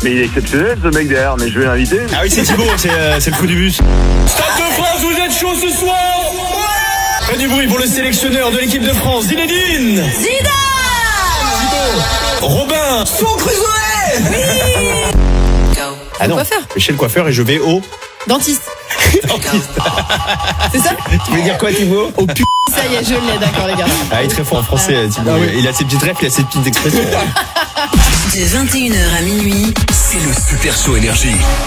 Mais il est exceptionnel ce mec derrière, mais je vais l'inviter. Ah oui, c'est Thibaut, c'est le fou du bus. Stade de France, vous êtes chaud ce soir? Faites du bruit pour le sélectionneur de l'équipe de France, Zinedine Zidane. Robin Son Crusoe. Oui. Ah non, Coiffeur. je vais chez le coiffeur et je vais au Dentiste. dentiste. C'est ça? Tu veux dire quoi, Thibaut? Au pu... Ça y est, je l'ai, d'accord les gars. Ah, il est très fort en français, Thibaut. Ah oui. Il a ses petites rêves, il a ses petites expressions. De 21h à minuit, C'est le Super Show Énergie.